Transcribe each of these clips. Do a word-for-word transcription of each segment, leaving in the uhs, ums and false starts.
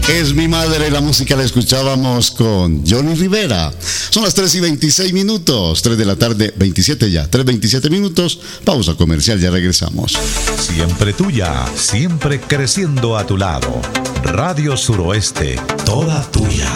Es mi madre, la música la escuchábamos con Johnny Rivera. Son las tres y veintiséis minutos, tres de la tarde, veintisiete ya, tres veintisiete minutos, pausa comercial, ya regresamos. Siempre tuya, siempre creciendo a tu lado. Radio Suroeste, toda tuya.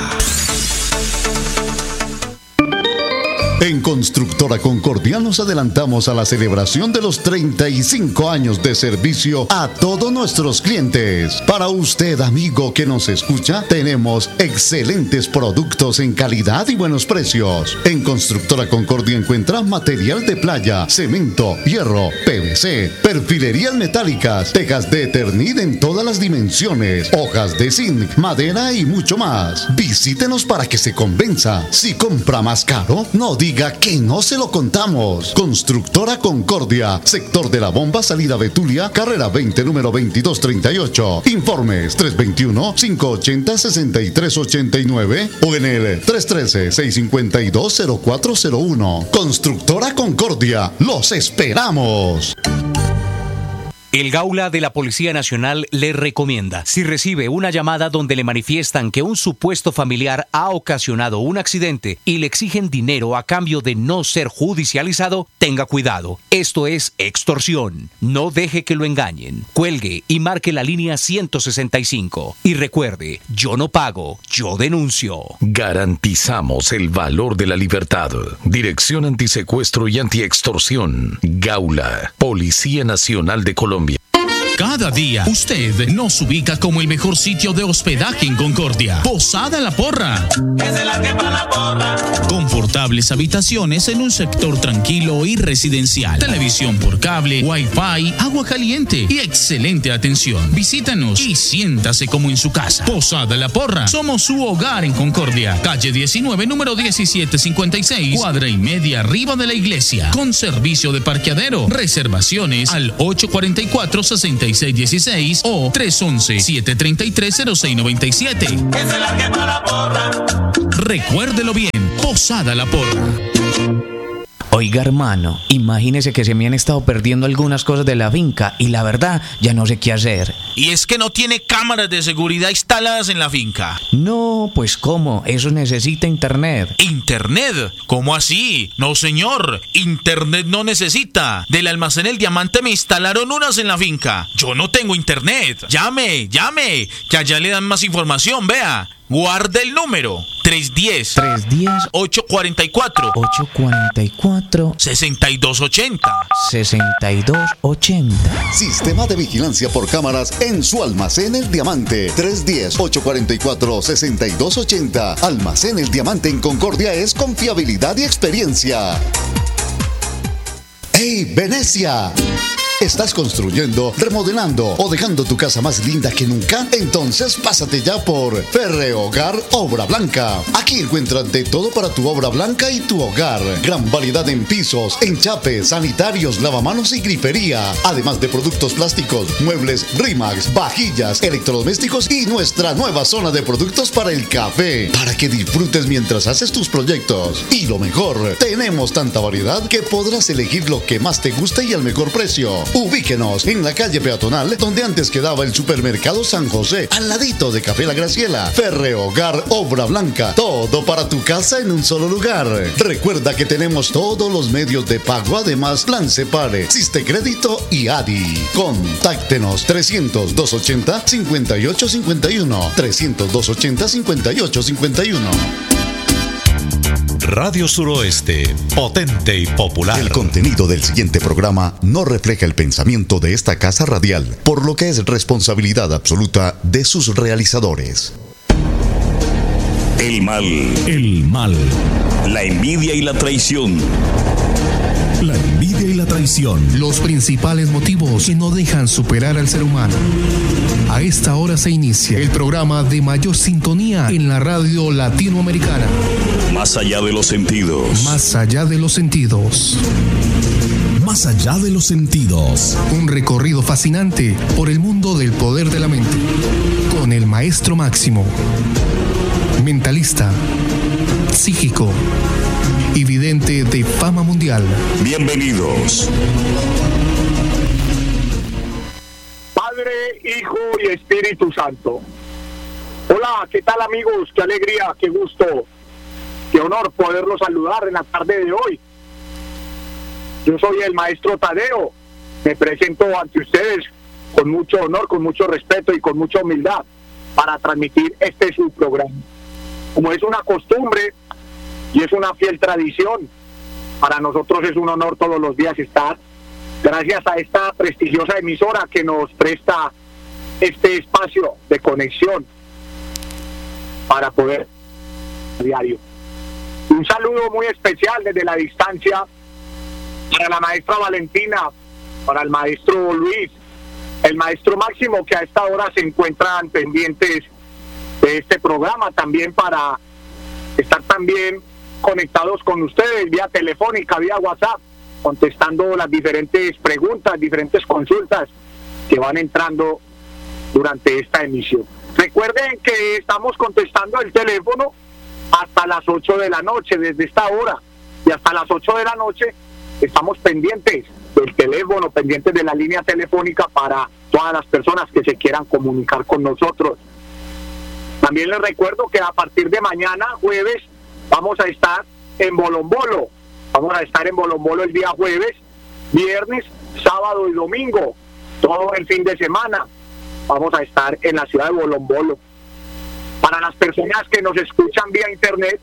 En Constructora Concordia nos adelantamos a la celebración de los treinta y cinco años de servicio a todos nuestros clientes. Para usted, amigo que nos escucha, tenemos excelentes productos en calidad y buenos precios. En Constructora Concordia encuentra material de playa, cemento, hierro, P V C, perfilerías metálicas, tejas de Eternit en todas las dimensiones, hojas de zinc, madera y mucho más. Visítenos para que se convenza. Si compra más caro, no diga Diga que no se lo contamos. Constructora Concordia, sector de la Bomba, salida Betulia, carrera veinte, número veintidós treinta y ocho. Informes tres dos uno, cinco ocho cero, seis tres ocho nueve o en el tres uno tres, seis cinco dos, cero cuatro cero uno. Constructora Concordia, los esperamos. El Gaula de la Policía Nacional le recomienda, si recibe una llamada donde le manifiestan que un supuesto familiar ha ocasionado un accidente y le exigen dinero a cambio de no ser judicializado, tenga cuidado. Esto es extorsión. No deje que lo engañen. Cuelgue y marque la línea ciento sesenta y cinco. Y recuerde, yo no pago, yo denuncio. Garantizamos el valor de la libertad. Dirección Antisecuestro y Antiextorsión. Gaula, Policía Nacional de Colombia. Cada día, usted nos ubica como el mejor sitio de hospedaje en Concordia. Posada La Porra. Que se la quepa la porra. Confortables habitaciones en un sector tranquilo y residencial. Televisión por cable, wifi, agua caliente y excelente atención. Visítanos y siéntase como en su casa. Posada La Porra. Somos su hogar en Concordia. Calle diecinueve, número diecisiete cincuenta y seis. Cuadra y media arriba de la iglesia. Con servicio de parqueadero. Reservaciones al ocho cuatro cuatro, seis seis uno seis o tres once, siete treinta y tres, cero seis noventa y siete. Que se la quepa la porra. Recuérdelo bien, Posada La Porra. Oiga, hermano, imagínese que se me han estado perdiendo algunas cosas de la finca y la verdad ya no sé qué hacer. Y es que no tiene cámaras de seguridad instaladas en la finca. No, pues ¿cómo? Eso necesita internet. ¿Internet? ¿Cómo así? No, señor, internet no necesita. Del almacén El Diamante me instalaron unas en la finca. Yo no tengo internet. Llame, llame, que allá le dan más información, vea. Guarde el número tres diez, tres diez, ocho cuatro cuatro, ocho cuatro cuatro, seis dos ocho cero, seis dos ocho cero. Sistema de vigilancia por cámaras en su almacén El Diamante. tres uno cero, ocho cuatro cuatro, seis dos ocho cero. Almacén El Diamante en Concordia es confiabilidad y experiencia. ¡Hey, Venecia! ¿Estás construyendo, remodelando o dejando tu casa más linda que nunca? Entonces pásate ya por Ferrehogar Obra Blanca. Aquí encuentras de todo para tu obra blanca y tu hogar. Gran variedad en pisos, enchapes, sanitarios, lavamanos y grifería. Además de productos plásticos, muebles Rimax, vajillas, electrodomésticos y nuestra nueva zona de productos para el café. Para que disfrutes mientras haces tus proyectos. Y lo mejor, tenemos tanta variedad que podrás elegir lo que más te guste y al mejor precio. Ubíquenos en la calle peatonal donde antes quedaba el supermercado San José, al ladito de Café La Graciela. Ferrehogar Obra Blanca, todo para tu casa en un solo lugar. Recuerda que tenemos todos los medios de pago, además Plan Separe, Siste Crédito y A D I. Contáctenos trescientos, doscientos ochenta, cincuenta y ocho cincuenta y uno, trescientos, doscientos ochenta, cincuenta y ocho cincuenta y uno. Radio Suroeste, potente y popular. El contenido del siguiente programa no refleja el pensamiento de esta casa radial, por lo que es responsabilidad absoluta de sus realizadores. El mal. El mal. La envidia y la traición. La envidia y la traición. Los principales motivos que no dejan superar al ser humano. A esta hora se inicia el programa de mayor sintonía en la radio latinoamericana. Más allá de los sentidos. Más allá de los sentidos. Más allá de los sentidos. Un recorrido fascinante por el mundo del poder de la mente. Con el maestro Máximo. Mentalista. Psíquico. Y vidente de fama mundial. Bienvenidos. Padre, Hijo y Espíritu Santo. Hoy Hola, ¿qué tal amigos? Qué alegría, qué gusto, qué honor poderlos saludar en la tarde de hoy. Yo soy el maestro Tadeo, me presento ante ustedes con mucho honor, con mucho respeto y con mucha humildad para transmitir este su programa. Como es una costumbre y es una fiel tradición, para nosotros es un honor todos los días estar, gracias a esta prestigiosa emisora que nos presta este espacio de conexión para poder diario. Un saludo muy especial desde la distancia para la maestra Valentina, para el maestro Luis, el maestro Máximo, que a esta hora se encuentran pendientes de este programa, también para estar también conectados con ustedes vía telefónica, vía WhatsApp, contestando las diferentes preguntas, diferentes consultas que van entrando durante esta emisión. Recuerden que estamos contestando el teléfono hasta las ocho de la noche, desde esta hora, y hasta las ocho de la noche estamos pendientes del teléfono, pendientes de la línea telefónica para todas las personas que se quieran comunicar con nosotros. También les recuerdo que a partir de mañana, jueves, vamos a estar en Bolombolo. Vamos a estar en Bolombolo el día jueves, viernes, sábado y domingo, todo el fin de semana. Vamos a estar en la ciudad de Bolombolo. Para las personas que nos escuchan vía internet,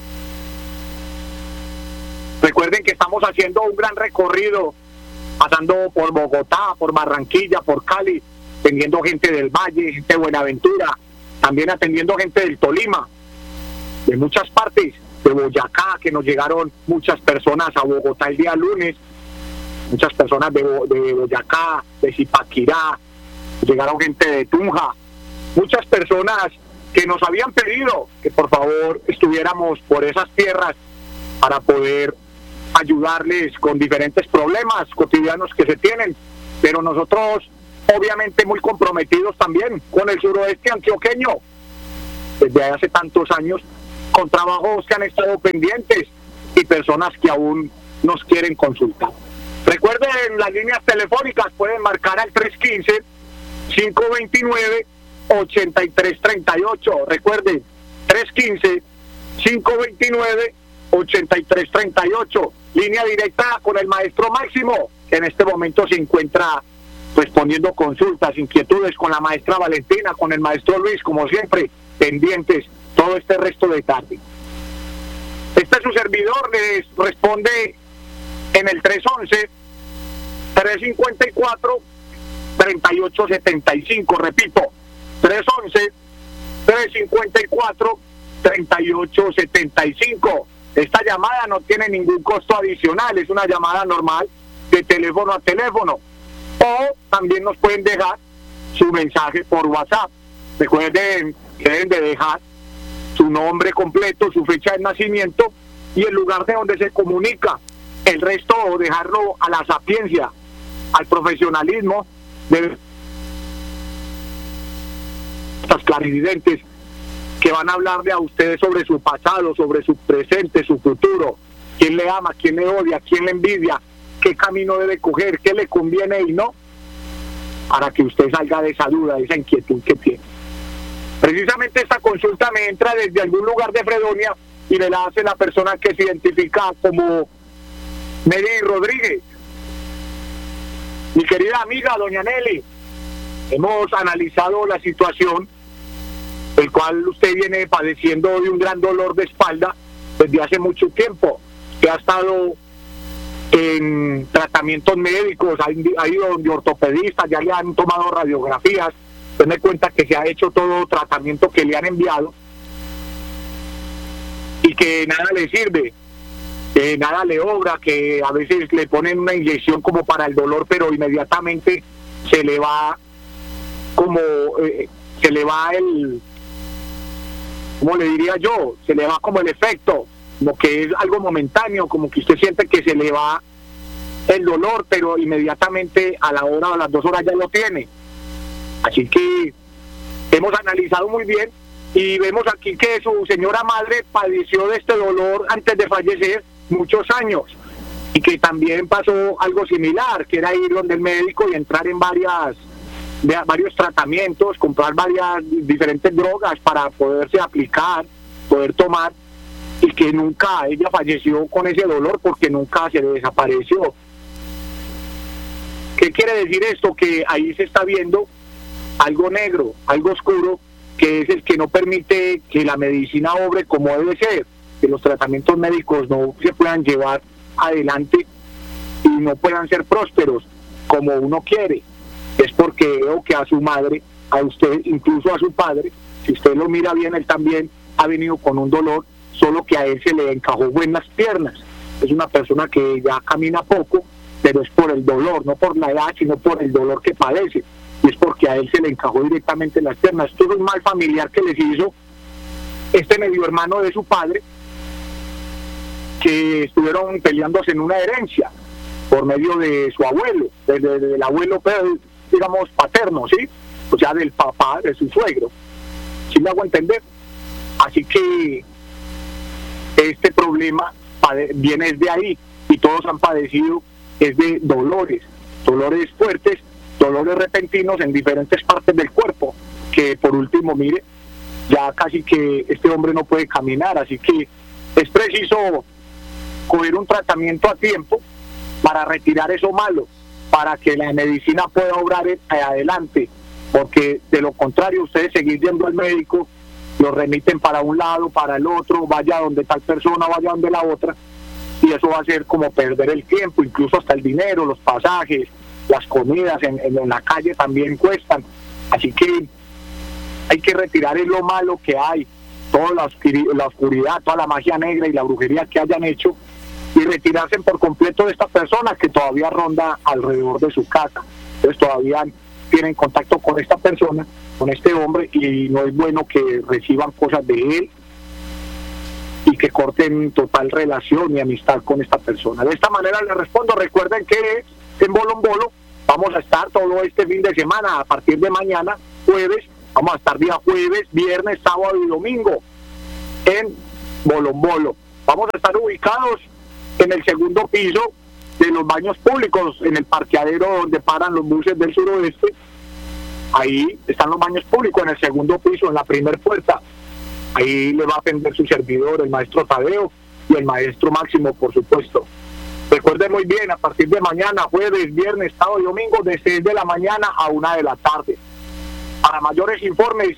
recuerden que estamos haciendo un gran recorrido, pasando por Bogotá, por Barranquilla, por Cali, atendiendo gente del Valle, gente de Buenaventura, también atendiendo gente del Tolima, de muchas partes, de Boyacá, que nos llegaron muchas personas a Bogotá el día lunes, muchas personas de, de Boyacá, de Zipaquirá, llegaron gente de Tunja, muchas personas que nos habían pedido que por favor estuviéramos por esas tierras para poder ayudarles con diferentes problemas cotidianos que se tienen, pero nosotros obviamente muy comprometidos también con el suroeste antioqueño desde hace tantos años, con trabajos que han estado pendientes y personas que aún nos quieren consultar. Recuerden, las líneas telefónicas pueden marcar al tres uno cinco, cinco dos nueve, ocho tres tres ocho. Recuerden, tres uno cinco, cinco dos nueve, ocho tres tres ocho. Línea directa con el maestro Máximo, que en este momento se encuentra respondiendo consultas, inquietudes con la maestra Valentina, con el maestro Luis, como siempre, pendientes todo este resto de tarde. Este es su servidor, les responde en el tres once, tres cincuenta y cuatro, treinta y ocho setenta y cinco. Repito, tres once, tres cincuenta y cuatro, treinta y ocho setenta y cinco. Esta llamada no tiene ningún costo adicional, es una llamada normal de teléfono a teléfono. O también nos pueden dejar su mensaje por WhatsApp. Recuerden que deben de dejar su nombre completo, su fecha de nacimiento y el lugar de donde se comunica. El resto dejarlo a la sapiencia, al profesionalismo de estas clarividentes que van a hablarle a ustedes sobre su pasado, sobre su presente, su futuro, quién le ama, quién le odia, quién le envidia, qué camino debe coger, qué le conviene y no, para que usted salga de esa duda, de esa inquietud que tiene. Precisamente esta consulta me entra desde algún lugar de Fredonia y me la hace la persona que se identifica como Nelly Rodríguez. Mi querida amiga, doña Nelly, hemos analizado la situación, el cual usted viene padeciendo de un gran dolor de espalda desde hace mucho tiempo, que ha estado en tratamientos médicos, ha ido donde ortopedistas, ya le han tomado radiografías. Tome cuenta que se ha hecho todo tratamiento que le han enviado y que nada le sirve, que nada le obra, que a veces le ponen una inyección como para el dolor, pero inmediatamente se le va como eh, se le va el, ¿cómo le diría yo? Se le va como el efecto, como que es algo momentáneo, como que usted siente que se le va el dolor, pero inmediatamente a la hora o a las dos horas ya lo tiene. Así que hemos analizado muy bien y vemos aquí que su señora madre padeció de este dolor antes de fallecer muchos años y que también pasó algo similar, que era ir donde el médico y entrar en varias de varios tratamientos, comprar varias diferentes drogas para poderse aplicar, poder tomar, y que nunca ella falleció con ese dolor porque nunca se le desapareció. ¿Qué quiere decir esto? Que ahí se está viendo algo negro, algo oscuro, que es el que no permite que la medicina obre como debe ser, que los tratamientos médicos no se puedan llevar adelante y no puedan ser prósperos como uno quiere. Es porque veo que a su madre, a usted, incluso a su padre, si usted lo mira bien, él también ha venido con un dolor, solo que a él se le encajó en las piernas. Es una persona que ya camina poco, pero es por el dolor, no por la edad, sino por el dolor que padece. Y es porque a él se le encajó directamente en las piernas. Esto es un mal familiar que les hizo este medio hermano de su padre, que estuvieron peleándose en una herencia por medio de su abuelo, del, del abuelo, digamos, paterno, ¿sí? O sea, del papá, de su suegro. ¿Sí me hago entender? Así que este problema viene desde ahí, y todos han padecido es de dolores, dolores fuertes, dolores repentinos en diferentes partes del cuerpo, que por último, mire, ya casi que este hombre no puede caminar, así que es preciso coger un tratamiento a tiempo para retirar eso malo, para que la medicina pueda obrar adelante, porque de lo contrario ustedes seguir yendo al médico, lo remiten para un lado, para el otro, vaya donde tal persona, vaya donde la otra, y eso va a ser como perder el tiempo, incluso hasta el dinero, los pasajes, las comidas en, en, en la calle también cuestan. Así que hay que retirar lo malo que hay, toda la, oscur- la oscuridad, toda la magia negra y la brujería que hayan hecho, y retirarse por completo de esta persona que todavía ronda alrededor de su casa. Entonces todavía tienen contacto con esta persona, con este hombre, y no es bueno que reciban cosas de él y que corten total relación y amistad con esta persona. De esta manera les respondo. Recuerden que en Bolombolo vamos a estar todo este fin de semana, a partir de mañana, jueves, vamos a estar día jueves, viernes, sábado y domingo en Bolombolo. Vamos a estar ubicados en el segundo piso de los baños públicos, en el parqueadero donde paran los buses del suroeste. Ahí están los baños públicos, en el segundo piso, en la primera puerta. Ahí le va a atender su servidor, el maestro Tadeo, y el maestro Máximo, por supuesto. Recuerden muy bien, a partir de mañana, jueves, viernes, sábado y domingo, de seis de la mañana a una de la tarde. Para mayores informes,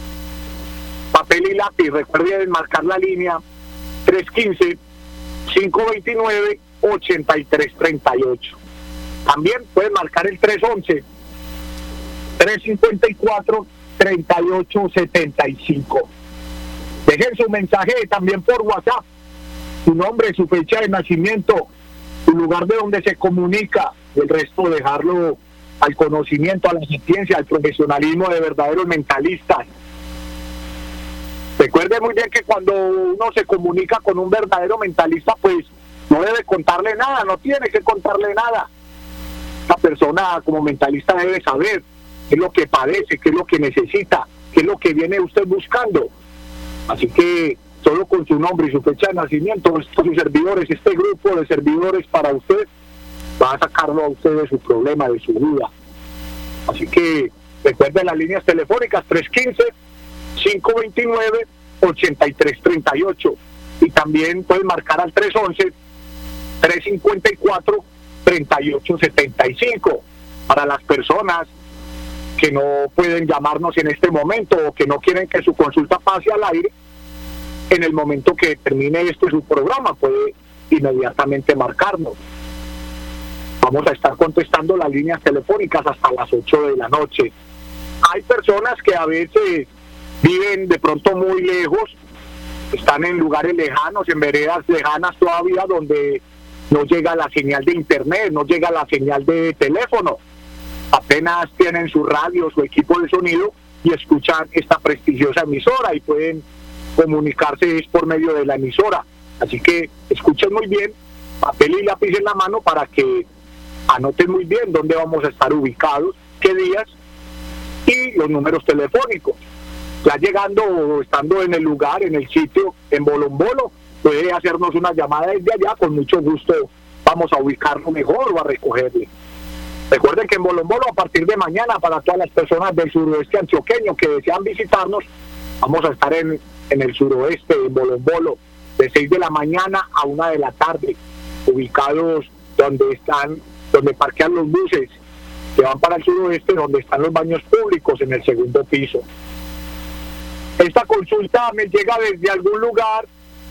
papel y lápiz, recuerden marcar la línea tres uno cinco, cinco dos nueve, ocho tres tres ocho. También pueden marcar el tres once, tres cincuenta y cuatro, treinta y ocho setenta y cinco. Dejen su mensaje también por WhatsApp, su nombre, su fecha de nacimiento, su lugar de donde se comunica, el resto dejarlo al conocimiento, a la ciencia, al profesionalismo de verdaderos mentalistas. Recuerde muy bien que cuando uno se comunica con un verdadero mentalista, pues no debe contarle nada, no tiene que contarle nada. La persona como mentalista debe saber qué es lo que padece, qué es lo que necesita, qué es lo que viene usted buscando. Así que solo con su nombre y su fecha de nacimiento, estos servidores, este grupo de servidores para usted, va a sacarlo a usted de su problema, de su duda. Así que recuerden las líneas telefónicas tres uno cinco, cinco dos nueve, ocho tres tres ocho, y también pueden marcar al tres once, tres cincuenta y cuatro, treinta y ocho setenta y cinco para las personas que no pueden llamarnos en este momento o que no quieren que su consulta pase al aire. En el momento que termine este su programa puede inmediatamente marcarnos. Vamos a estar contestando las líneas telefónicas hasta las ocho de la noche. Hay personas que a veces viven de pronto muy lejos, están en lugares lejanos, en veredas lejanas todavía, donde no llega la señal de internet, no llega la señal de teléfono. Apenas tienen su radio, su equipo de sonido, y escuchan esta prestigiosa emisora y pueden comunicarse por medio de la emisora. Así que escuchen muy bien, papel y lápiz en la mano para que anoten muy bien dónde vamos a estar ubicados, qué días y los números telefónicos. Ya llegando o estando en el lugar, en el sitio, en Bolombolo, puede hacernos una llamada desde allá, con mucho gusto vamos a ubicarlo mejor o a recogerle. Recuerden que en Bolombolo, a partir de mañana, para todas las personas del suroeste antioqueño que desean visitarnos, vamos a estar en, en el suroeste, en Bolombolo, de seis de la mañana a una de la tarde, ubicados donde están, donde parquean los buses que van para el suroeste, donde están los baños públicos en el segundo piso. Esta consulta me llega desde algún lugar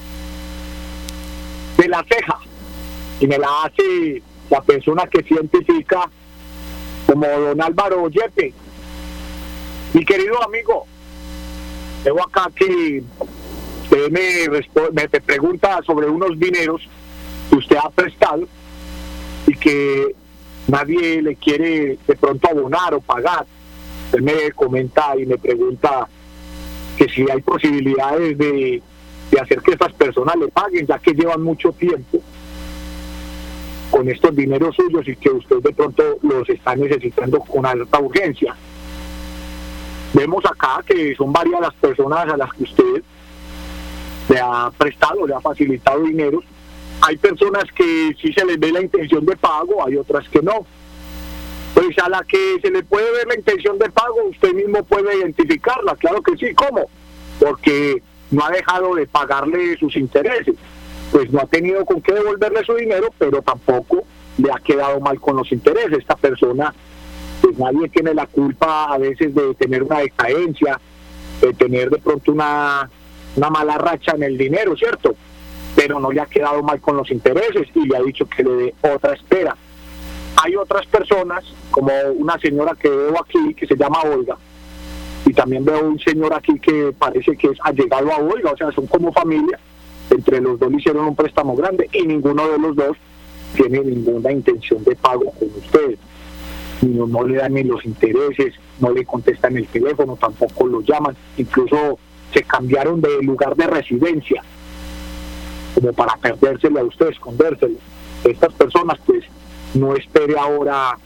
de La Ceja y me la hace la persona que se identifica como don Álvaro Yepe. Mi querido amigo, veo acá que usted me, me pregunta sobre unos dineros que usted ha prestado y que nadie le quiere de pronto abonar o pagar. Él me comenta y me pregunta que si hay posibilidades de, de hacer que estas personas le paguen, ya que llevan mucho tiempo con estos dineros suyos y que usted de pronto los está necesitando con alta urgencia. Vemos acá que son varias las personas a las que usted le ha prestado, le ha facilitado dinero. Hay personas que sí se les ve la intención de pago, hay otras que no. Pues a la que se le puede ver la intención de pago, usted mismo puede identificarla, claro que sí. ¿Cómo? Porque no ha dejado de pagarle sus intereses. Pues no ha tenido con qué devolverle su dinero, pero tampoco le ha quedado mal con los intereses. Esta persona, pues nadie tiene la culpa a veces de tener una decadencia, de tener de pronto una, una mala racha en el dinero, ¿cierto? Pero no le ha quedado mal con los intereses y le ha dicho que le dé otra espera. Hay otras personas, como una señora que veo aquí, que se llama Olga, y también veo un señor aquí que parece que es allegado a Olga, o sea, son como familia. Entre los dos le hicieron un préstamo grande y ninguno de los dos tiene ninguna intención de pago con ustedes. No, no le dan ni los intereses, no le contestan el teléfono, tampoco lo llaman, incluso se cambiaron de lugar de residencia como para perdérselo a usted, escondérselo. Estas personas, pues, no espere ahora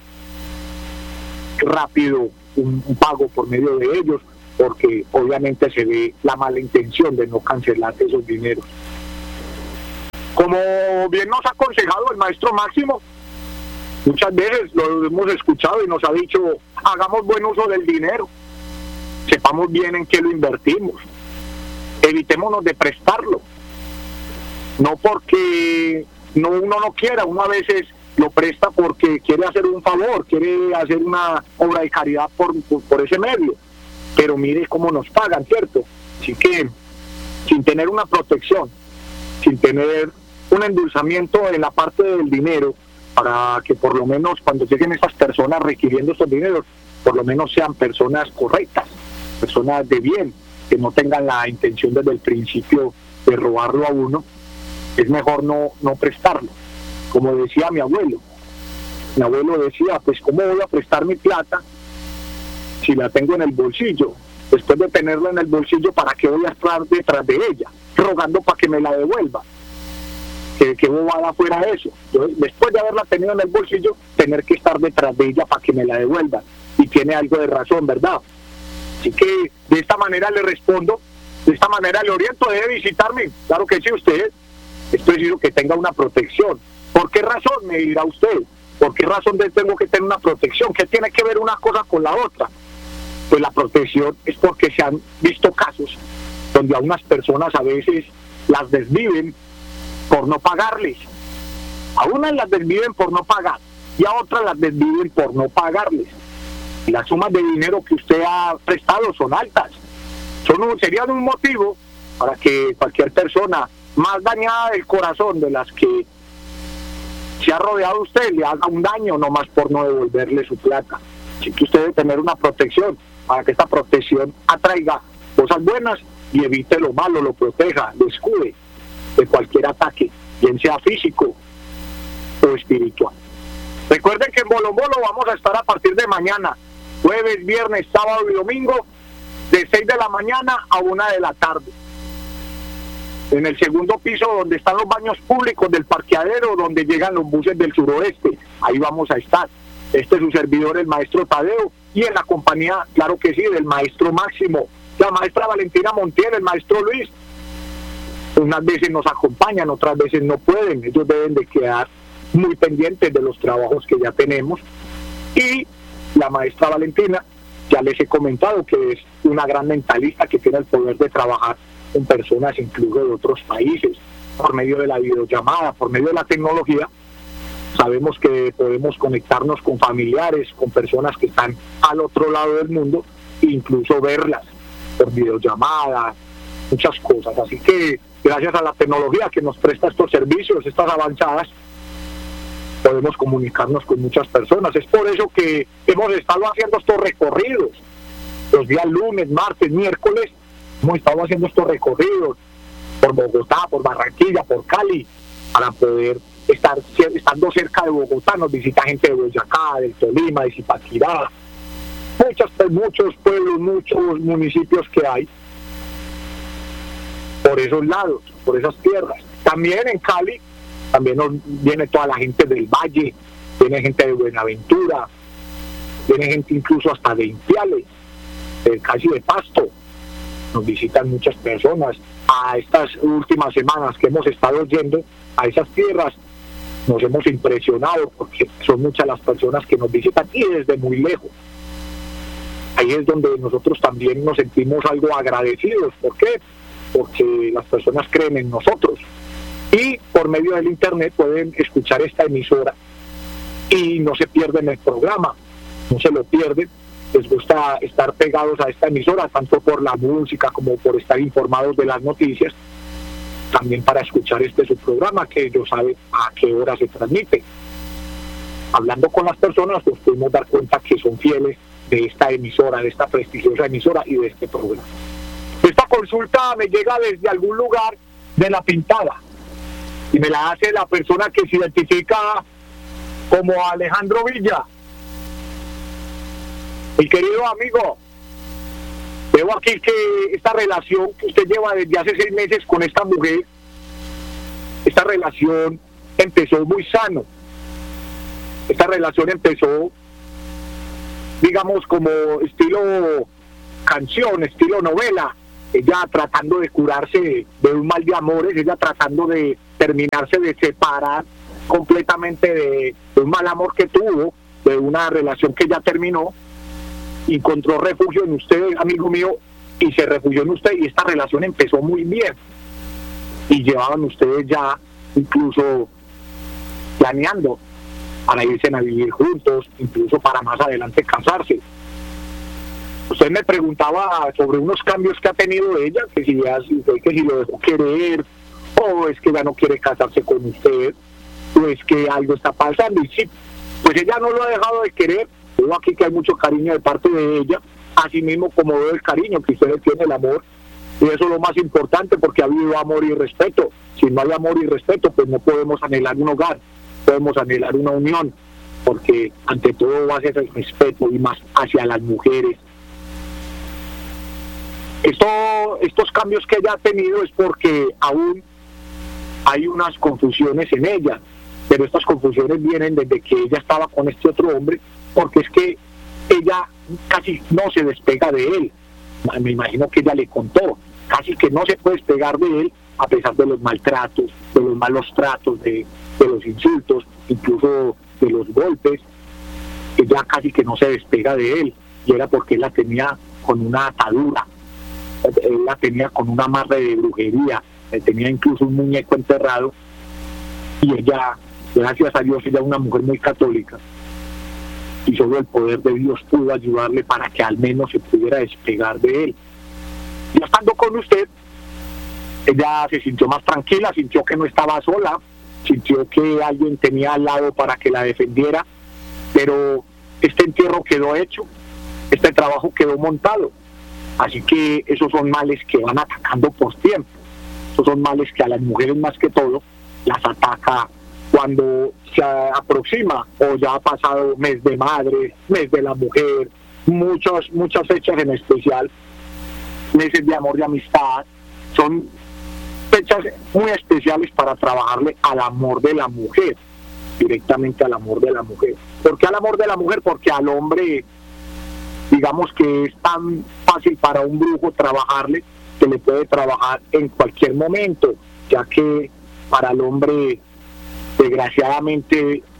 rápido un, un pago por medio de ellos, porque obviamente se ve la mala intención de no cancelar esos dineros. Como bien nos ha aconsejado el maestro Máximo, muchas veces lo hemos escuchado y nos ha dicho, hagamos buen uso del dinero, sepamos bien en qué lo invertimos, evitémonos de prestarlo, no porque no uno no quiera, uno a veces lo presta porque quiere hacer un favor, quiere hacer una obra de caridad por, por, por ese medio, pero mire cómo nos pagan, ¿cierto? Así que sin tener una protección, sin tener un endulzamiento en la parte del dinero, para que por lo menos cuando lleguen esas personas requiriendo esos dineros, por lo menos sean personas correctas, personas de bien, que no tengan la intención desde el principio de robarlo a uno, es mejor no, no prestarlo. Como decía mi abuelo, mi abuelo decía, pues ¿cómo voy a prestar mi plata si la tengo en el bolsillo? Después de tenerla en el bolsillo, ¿para qué voy a estar detrás de ella, rogando para que me la devuelva? ¿Qué, qué bobada fuera eso? Yo, después de haberla tenido en el bolsillo, tener que estar detrás de ella para que me la devuelva. Y tiene algo de razón, ¿verdad? Así que de esta manera le respondo, de esta manera le oriento, debe visitarme. Claro que sí, usted es preciso que tenga una protección. ¿Por qué razón? Me dirá usted. ¿Por qué razón tengo que tener una protección? ¿Qué tiene que ver una cosa con la otra? Pues la protección es porque se han visto casos donde a unas personas a veces las desviven por no pagarles. A unas las desviven por no pagar y a otras las desviven por no pagarles. Y las sumas de dinero que usted ha prestado son altas. Son un, serían un motivo para que cualquier persona más dañada del corazón de las que se ha rodeado usted le haga un daño nomás por no devolverle su plata. Así que usted debe tener una protección para que esta protección atraiga cosas buenas y evite lo malo, lo proteja, lo escude de cualquier ataque, bien sea físico o espiritual. Recuerden que en Bolombolo vamos a estar a partir de mañana, jueves, viernes, sábado y domingo, de seis de la mañana a una de la tarde. En el segundo piso donde están los baños públicos del parqueadero, donde llegan los buses del suroeste, ahí vamos a estar. Este es su servidor, el maestro Tadeo, y en la compañía, claro que sí, del maestro Máximo, la maestra Valentina Montiel, el maestro Luis. Unas veces nos acompañan, otras veces no pueden, ellos deben de quedar muy pendientes de los trabajos que ya tenemos Y la maestra Valentina, ya les he comentado que es una gran mentalista que tiene el poder de trabajar con personas incluso de otros países, por medio de la videollamada, por medio de la tecnología. Sabemos que podemos conectarnos con familiares, con personas que están al otro lado del mundo, e incluso verlas por videollamada, muchas cosas. Así que gracias a la tecnología que nos presta estos servicios, estas avanzadas, podemos comunicarnos con muchas personas. Es por eso que hemos estado haciendo estos recorridos. Los días lunes, martes, miércoles, hemos estado haciendo estos recorridos por Bogotá, por Barranquilla, por Cali, para poder estar estando cerca de Bogotá. Nos visita gente de Boyacá, del Tolima, de Zipaquirá, muchos, muchos pueblos, muchos municipios que hay por esos lados, por esas tierras. También en Cali, también nos viene toda la gente del Valle, viene gente de Buenaventura, viene gente incluso hasta de Ipiales, casi de Pasto. Nos visitan muchas personas. A estas últimas semanas que hemos estado yendo a esas tierras, nos hemos impresionado porque son muchas las personas que nos visitan y desde muy lejos. Ahí es donde nosotros también nos sentimos algo agradecidos. ¿Por qué? Porque las personas creen en nosotros. Y por medio del internet pueden escuchar esta emisora y no se pierden el programa, no se lo pierden. Les gusta estar pegados a esta emisora, tanto por la música como por estar informados de las noticias, también para escuchar este su programa, que ellos saben a qué hora se transmite. Hablando con las personas, pues podemos dar cuenta que son fieles de esta emisora, de esta prestigiosa emisora y de este programa. Esta consulta me llega desde algún lugar de La Pintada y me la hace la persona que se identifica como Alejandro Villa. Mi querido amigo, veo aquí que esta relación que usted lleva desde hace seis meses con esta mujer, esta relación empezó muy sano. Esta relación empezó, digamos, como estilo canción, estilo novela. Ella tratando de curarse de, de un mal de amores, ella tratando de terminarse, de separar completamente de, de un mal amor que tuvo, de una relación que ya terminó. Encontró refugio en usted, amigo mío, y se refugió en usted, y esta relación empezó muy bien. Y llevaban ustedes ya incluso planeando para irse a vivir juntos, incluso para más adelante casarse. Usted me preguntaba sobre unos cambios que ha tenido ella, que si, ya, que si lo dejó querer, o es que ya no quiere casarse con usted, o es que algo está pasando. Y sí, pues ella no lo ha dejado de querer. Veo aquí que hay mucho cariño de parte de ella, así mismo como veo el cariño que usted le tiene, el amor, y eso es lo más importante, porque ha habido amor y respeto. Si no hay amor y respeto, pues no podemos anhelar un hogar, podemos anhelar una unión, porque ante todo va a ser el respeto, y más hacia las mujeres. Esto, estos cambios que ella ha tenido es porque aún hay unas confusiones en ella, pero estas confusiones vienen desde que ella estaba con este otro hombre, porque es que ella casi no se despega de él. Me imagino que ella le contó, casi que no se puede despegar de él, a pesar de los maltratos, de los malos tratos, de, de los insultos, incluso de los golpes. Ella casi que no se despega de él, y era porque él la tenía con una atadura, él la tenía con un amarre de brujería, él tenía incluso un muñeco enterrado, y ella, gracias a Dios, ella es una mujer muy católica, y solo el poder de Dios pudo ayudarle para que al menos se pudiera despegar de él. Y estando con usted, ella se sintió más tranquila, sintió que no estaba sola, sintió que alguien tenía al lado para que la defendiera, pero este entierro quedó hecho, este trabajo quedó montado. Así que esos son males que van atacando por tiempo, esos son males que a las mujeres más que todo las ataca cuando se aproxima o ya ha pasado mes de madre, mes de la mujer, muchas, muchas fechas en especial, meses de amor y amistad, son fechas muy especiales para trabajarle al amor de la mujer, directamente al amor de la mujer. ¿Por qué al amor de la mujer? Porque al hombre, digamos que es tan fácil para un brujo trabajarle, que le puede trabajar en cualquier momento, ya que para el hombre, desgraciadamente,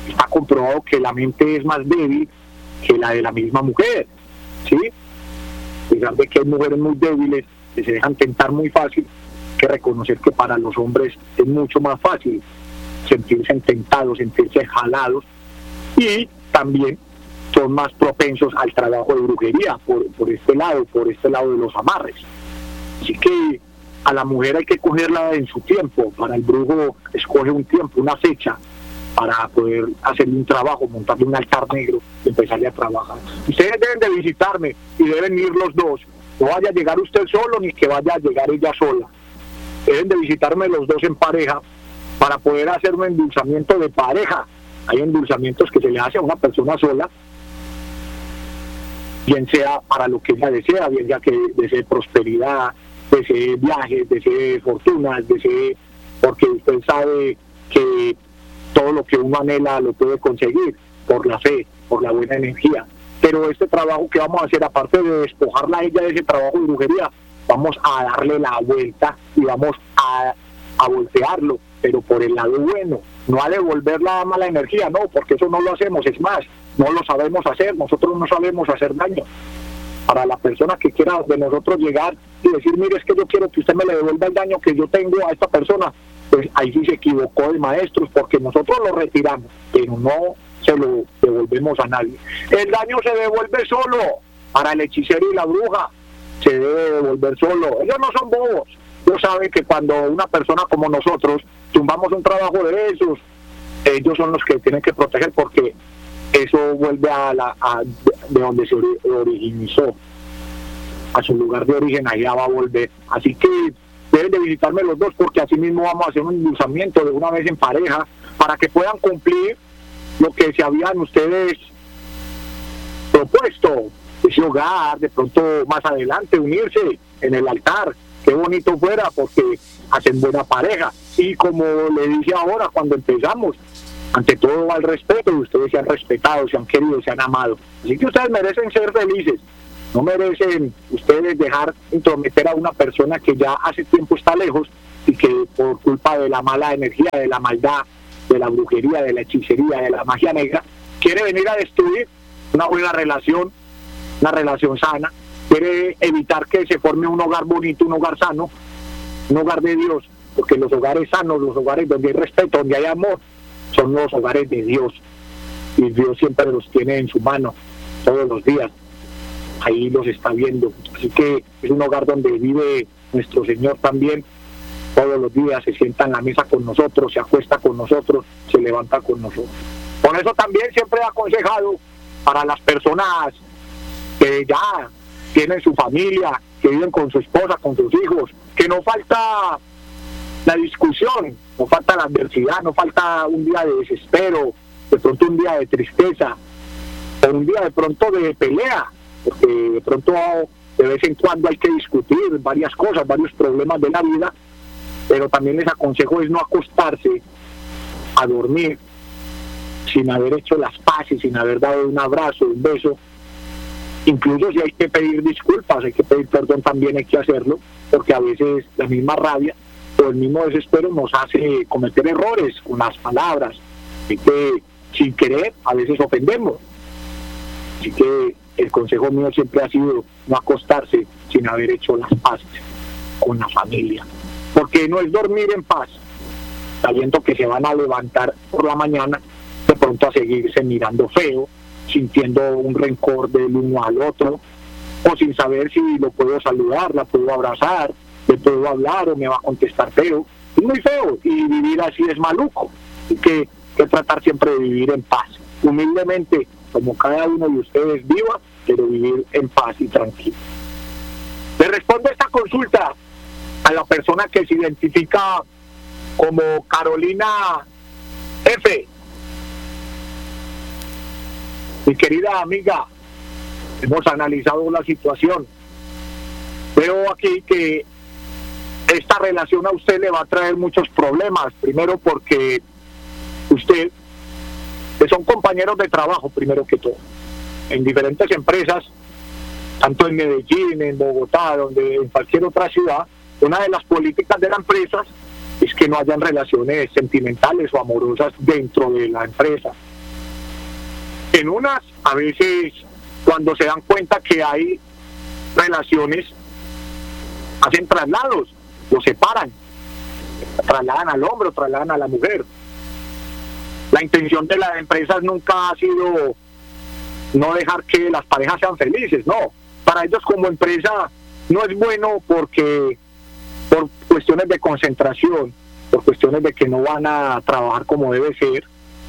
está comprobado que la mente es más débil que la de la misma mujer, ¿sí? A pesar de que hay mujeres muy débiles que se dejan tentar muy fácil, hay que reconocer que para los hombres es mucho más fácil sentirse tentados, sentirse jalados, y también son más propensos al trabajo de brujería por, por este lado, por este lado de los amarres. Así que a la mujer hay que cogerla en su tiempo. Para el brujo escoge un tiempo, una fecha, para poder hacerle un trabajo, montarle un altar negro y empezarle a trabajar. Ustedes deben de visitarme y deben ir los dos. No vaya a llegar usted solo ni que vaya a llegar ella sola. Deben de visitarme los dos en pareja para poder hacer un endulzamiento de pareja. Hay endulzamientos que se le hace a una persona sola, bien sea para lo que ella desea, bien sea que desee prosperidad, desee viajes, desee fortunas, desee, porque usted sabe que todo lo que uno anhela lo puede conseguir por la fe, por la buena energía. Pero este trabajo que vamos a hacer, aparte de despojarla a ella de ese trabajo de brujería, vamos a darle la vuelta y vamos a, a voltearlo, pero por el lado bueno, no a devolver la mala energía, no, porque eso no lo hacemos, es más, no lo sabemos hacer, nosotros no sabemos hacer daño. Para la persona que quiera de nosotros llegar y decir, mire, es que yo quiero que usted me le devuelva el daño que yo tengo a esta persona, pues ahí sí se equivocó de maestros, porque nosotros lo retiramos, pero no se lo devolvemos a nadie. El daño se devuelve solo. Para el hechicero y la bruja se debe devolver solo. Ellos no son bobos. Ellos saben que cuando una persona como nosotros tumbamos un trabajo de esos, ellos son los que tienen que proteger, porque eso vuelve a, la, a de donde se originó, a su lugar de origen, allá va a volver. Así que deben de visitarme los dos, porque así mismo vamos a hacer un endulzamiento de una vez en pareja, para que puedan cumplir lo que se habían ustedes propuesto, ese hogar, de pronto más adelante unirse en el altar. Qué bonito fuera, porque hacen buena pareja. Y como le dije ahora cuando empezamos, ante todo va el respeto, y ustedes se han respetado, se han querido, se han amado. Así que ustedes merecen ser felices. No merecen ustedes dejar intrometer a una persona que ya hace tiempo está lejos y que por culpa de la mala energía, de la maldad, de la brujería, de la hechicería, de la magia negra, quiere venir a destruir una buena relación, una relación sana, quiere evitar que se forme un hogar bonito, un hogar sano, un hogar de Dios, porque los hogares sanos, los hogares donde hay respeto, donde hay amor, son los hogares de Dios, y Dios siempre los tiene en su mano, todos los días, ahí los está viendo. Así que es un hogar donde vive nuestro Señor también, todos los días se sienta en la mesa con nosotros, se acuesta con nosotros, se levanta con nosotros. Por eso también siempre he aconsejado para las personas que ya tienen su familia, que viven con su esposa, con sus hijos, que no falta la discusión, no falta la adversidad, no falta un día de desespero, de pronto un día de tristeza, o un día de pronto de pelea, porque de pronto de vez en cuando hay que discutir varias cosas, varios problemas de la vida, pero también les aconsejo es no acostarse a dormir sin haber hecho las paces, sin haber dado un abrazo, un beso. Incluso si hay que pedir disculpas, hay que pedir perdón, también hay que hacerlo, porque a veces la misma rabia o el mismo desespero nos hace cometer errores con las palabras, y que sin querer a veces ofendemos. Así que el consejo mío siempre ha sido no acostarse sin haber hecho las paces con la familia, porque no es dormir en paz sabiendo que se van a levantar por la mañana de pronto a seguirse mirando feo, sintiendo un rencor del uno al otro, o sin saber si lo puedo saludar, la puedo abrazar, le puedo hablar o me va a contestar feo. Es muy feo, y vivir así es maluco. Así que, que tratar siempre de vivir en paz, humildemente, como cada uno de ustedes viva, pero vivir en paz y tranquilo. Le respondo esta consulta a la persona que se identifica como Carolina F. Mi querida amiga, hemos analizado la situación. Veo aquí que esta relación a usted le va a traer muchos problemas. Primero porque usted, que son compañeros de trabajo, primero que todo, en diferentes empresas, tanto en Medellín, en Bogotá, donde en cualquier otra ciudad, una de las políticas de la empresa es que no hayan relaciones sentimentales o amorosas dentro de la empresa. En unas, a veces, cuando se dan cuenta que hay relaciones, hacen traslados, los separan, trasladan al hombre o trasladan a la mujer. La intención de las empresas nunca ha sido no dejar que las parejas sean felices, no. Para ellos como empresa no es bueno porque por cuestiones de concentración, por cuestiones de que no van a trabajar como debe ser,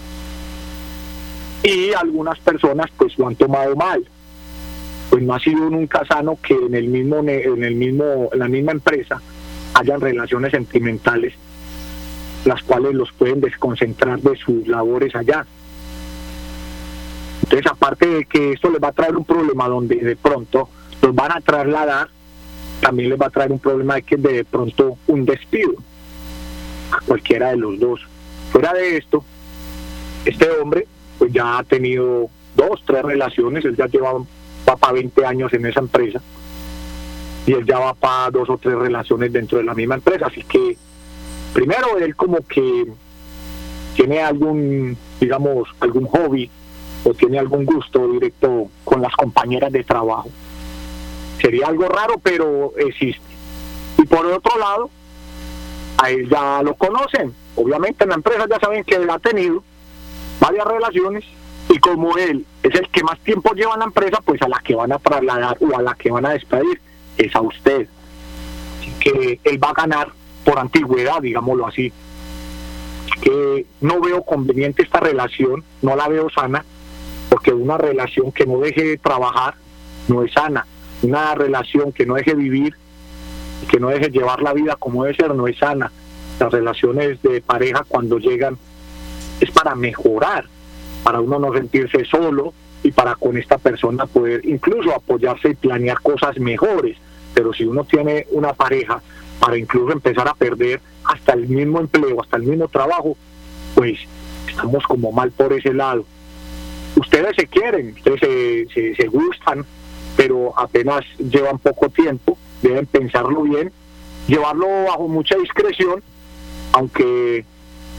y algunas personas pues lo han tomado mal. Pues no ha sido nunca sano que en el mismo en el mismo en la misma empresa hayan relaciones sentimentales, las cuales los pueden desconcentrar de sus labores allá. Entonces, aparte de que esto les va a traer un problema donde de pronto los van a trasladar, también les va a traer un problema de que de pronto un despido a cualquiera de los dos. Fuera de esto, este hombre pues ya ha tenido dos, tres relaciones, él ya lleva va para veinte años en esa empresa y él ya va para dos o tres relaciones dentro de la misma empresa, así que primero él como que tiene algún, digamos, algún hobby o tiene algún gusto directo con las compañeras de trabajo. Sería algo raro, pero existe. Y por otro lado, a él ya lo conocen, obviamente en la empresa ya saben que él ha tenido varias relaciones, y como él es el que más tiempo lleva en la empresa, pues a la que van a trasladar o a la que van a despedir es a usted. Así que él va a ganar por antigüedad, digámoslo así. Así que no veo conveniente esta relación, no la veo sana, porque una relación que no deje de trabajar no es sana. Una relación que no deje vivir, que no deje llevar la vida como debe ser, no es sana. Las relaciones de pareja cuando llegan es para mejorar, para uno no sentirse solo y para con esta persona poder incluso apoyarse y planear cosas mejores. Pero si uno tiene una pareja para incluso empezar a perder hasta el mismo empleo, hasta el mismo trabajo, pues estamos como mal por ese lado. Ustedes se quieren, ustedes se, se, se gustan, pero apenas llevan poco tiempo, deben pensarlo bien, llevarlo bajo mucha discreción, aunque